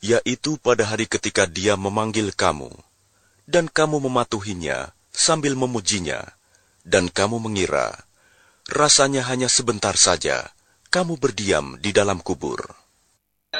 yaitu pada hari ketika Dia memanggil kamu, dan kamu mematuhinya sambil memujinya, dan kamu mengira, rasanya hanya sebentar saja kamu berdiam di dalam kubur.